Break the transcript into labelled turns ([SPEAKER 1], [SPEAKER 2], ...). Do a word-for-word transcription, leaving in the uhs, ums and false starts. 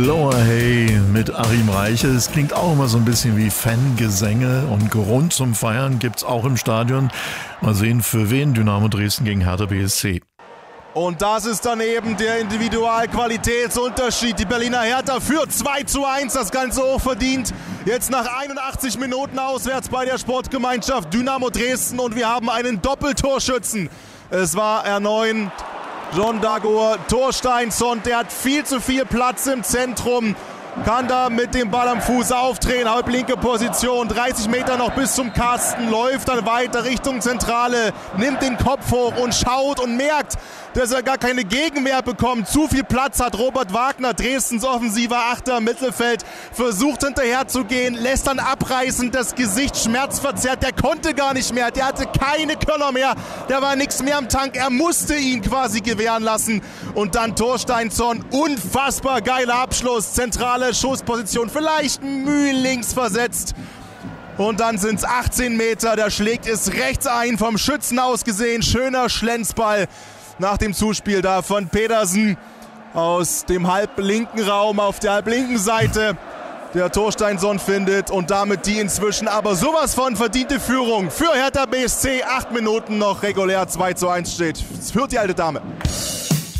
[SPEAKER 1] Lower Hay mit Achim Reichel. Es klingt auch immer so ein bisschen wie Fangesänge und Grund zum Feiern gibt's auch im Stadion. Mal sehen, für wen Dynamo Dresden gegen Hertha B S C.
[SPEAKER 2] Und das ist dann eben der Individualqualitätsunterschied. Die Berliner Hertha führt zwei zu eins, das Ganze hochverdient. Jetzt nach einundachtzig Minuten auswärts bei der Sportgemeinschaft Dynamo Dresden und wir haben einen Doppeltorschützen. Es war erneut John Dagur Torsteinsson, der hat viel zu viel Platz im Zentrum, kann da mit dem Ball am Fuß aufdrehen, halblinke Position, dreißig Meter noch bis zum Kasten, läuft dann weiter Richtung Zentrale, nimmt den Kopf hoch und schaut und merkt, dass er gar keine Gegenwehr bekommt, zu viel Platz hat. Robert Wagner, Dresdens offensiver Achter im Mittelfeld, versucht hinterher zu gehen, lässt dann abreißen, das Gesicht schmerzverzerrt, der konnte gar nicht mehr, der hatte keine Körner mehr, da war nichts mehr am Tank, er musste ihn quasi gewähren lassen und dann Torsteinsson, unfassbar geiler Abschluss, zentrale Schussposition, vielleicht Mühe links versetzt. Und dann sind es achtzehn Meter, da schlägt es rechts ein, vom Schützen aus gesehen, schöner Schlenzball nach dem Zuspiel da von Pedersen aus dem halblinken Raum auf der halblinken Seite. Der Torsteinsson findet und damit die inzwischen aber sowas von verdiente Führung für Hertha B S C. Acht Minuten noch regulär, zwei zu eins steht. Das führt die alte Dame.